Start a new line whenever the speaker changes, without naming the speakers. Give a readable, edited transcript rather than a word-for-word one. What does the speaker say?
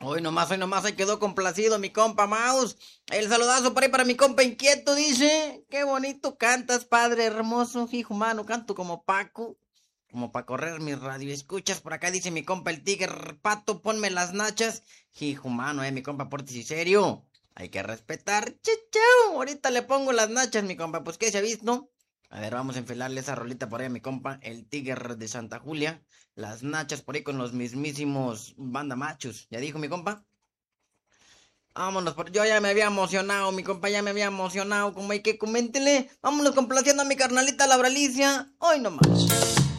hoy nomás se quedó complacido mi compa Maus. El saludazo por ahí para mi compa Inquieto, dice. Qué bonito cantas, padre hermoso, hijo humano, canto como Paco. Como para correr mi radio. Escuchas por acá, dice mi compa el Tigre Pato, ponme las nachas. Hijo humano, mi compa, pórtese serio. Hay que respetar. Chau. Ahorita le pongo las nachas, mi compa. Pues qué se ha visto. A ver, vamos a enfilarle esa rolita por ahí a mi compa, el Tigre de Santa Julia. Las nachas por ahí con los mismísimos banda machos. ¿Ya dijo mi compa? Vámonos, yo ya me había emocionado, mi compa ya me había emocionado. Como hay que coméntele. Vámonos complaciendo a mi carnalita Laura Alicia. Hoy nomás.